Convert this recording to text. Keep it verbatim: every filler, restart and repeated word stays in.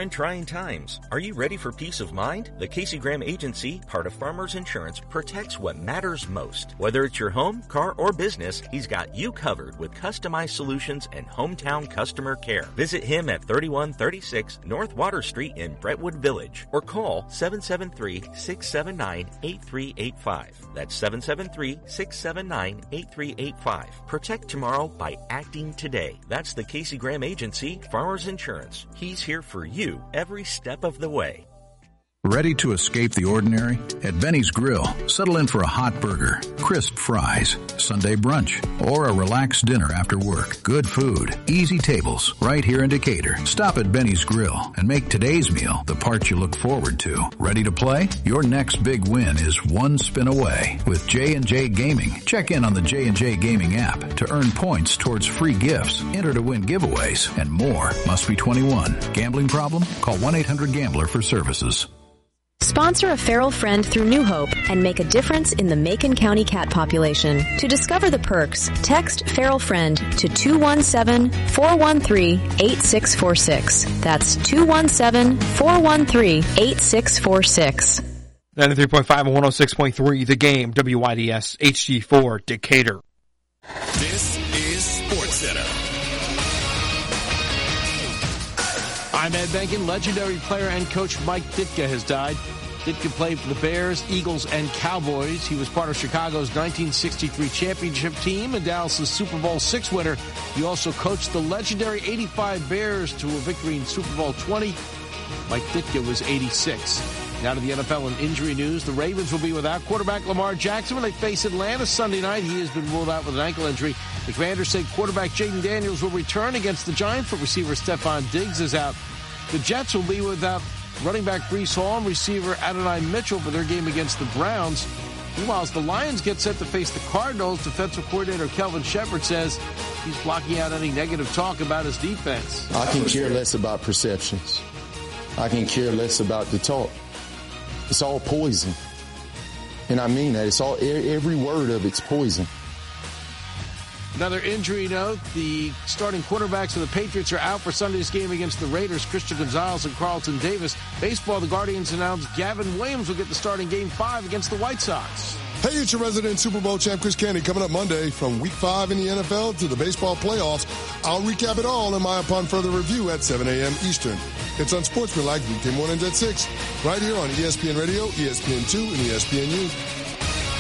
in trying times. Are you ready for peace of mind? The Casey Graham Agency, part of Farmers Insurance, protects what matters most. Whether it's your home, car, or business, he's got you covered with customized solutions and hometown customer care. Visit him at thirty-one thirty-six North Water Street in Brentwood Village or call seven seven three, six seven nine, eight three eight five. That's seven seven three, six seven nine, eight three eight five. Protect tomorrow by acting today. That's the Casey Graham Agency, Farmers Insurance. He's here for you every step of the way. Ready to escape the ordinary? At Benny's Grill, settle in for a hot burger, crisp fries, Sunday brunch, or a relaxed dinner after work. Good food, easy tables, right here in Decatur. Stop at Benny's Grill and make today's meal the part you look forward to. Ready to play? Your next big win is one spin away. With J and J Gaming, check in on the J and J Gaming app to earn points towards free gifts, enter to win giveaways, and more. Must be twenty-one. Gambling problem? Call one eight hundred gambler for services. Sponsor a feral friend through New Hope and make a difference in the Macon County cat population. To discover the perks, text feral friend to two one seven, four one three, eight six four six. That's two one seven, four one three, eight six four six. ninety-three point five and one oh six point three, The Game, W Y D S, H D four, Decatur. This is SportsCenter. I'm Ed Benkin. Legendary player and coach Mike Ditka has died. Ditka played for the Bears, Eagles, and Cowboys. He was part of Chicago's nineteen sixty-three championship team and Dallas' Super Bowl six winner. He also coached the legendary eighty-five Bears to a victory in Super Bowl twenty. Mike Ditka was eighty-six. Now to the N F L and injury news. The Ravens will be without quarterback Lamar Jackson when they face Atlanta Sunday night. He has been ruled out with an ankle injury. The Commanders say quarterback Jaden Daniels will return against the Giants, but receiver Stephon Diggs is out. The Jets will be without running back Breece Hall and receiver Adonai Mitchell for their game against the Browns. Meanwhile, as the Lions get set to face the Cardinals, defensive coordinator Kelvin Shepard says he's blocking out any negative talk about his defense. I can care less about perceptions. I can care less about the talk. It's all poison. And I mean that. It's all, every word of it's poison. Another injury note, the starting quarterbacks of the Patriots are out for Sunday's game against the Raiders, Christian Gonzalez and Carlton Davis. Baseball, the Guardians announced Gavin Williams will get the starting game five against the White Sox. Hey, it's your resident Super Bowl champ, Chris Candy, coming up Monday from week five in the N F L to the baseball playoffs. I'll recap it all in my Upon Further Review at seven a.m. Eastern. It's Unsportsmanlike weekday mornings at six, right here on E S P N Radio, E S P N two, and E S P N U.